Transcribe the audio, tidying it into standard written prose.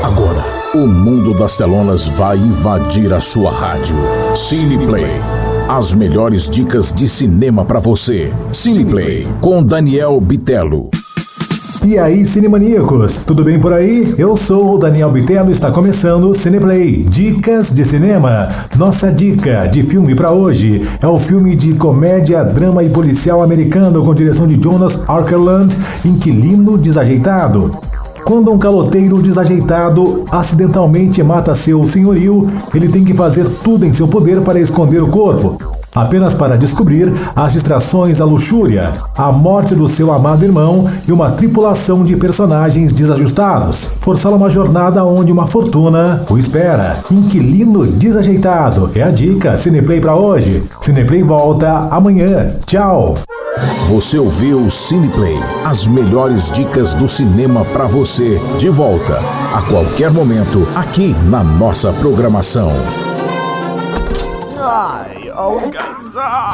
Agora, o mundo das telonas vai invadir a sua rádio. Cineplay. As melhores dicas de cinema pra você. Cineplay, com Daniel Bitelo. E aí, cinemaníacos, tudo bem por aí? Eu sou o Daniel Bitelo e está começando o Cineplay, Dicas de Cinema. Nossa dica de filme para hoje é o filme de comédia, drama e policial americano com direção de Jonas Åkerlund, Inquilino Desajeitado. Quando um caloteiro desajeitado acidentalmente mata seu senhorio, ele tem que fazer tudo em seu poder para esconder o corpo, apenas para descobrir as distrações da luxúria, a morte do seu amado irmão e uma tripulação de personagens desajustados. Forçar uma jornada onde uma fortuna o espera. Inquilino Desajeitado é a dica Cineplay para hoje. Cineplay volta amanhã. Tchau! Você ouviu Cineplay, as melhores dicas do cinema pra você, de volta a qualquer momento aqui na nossa programação. Ai, alcançar!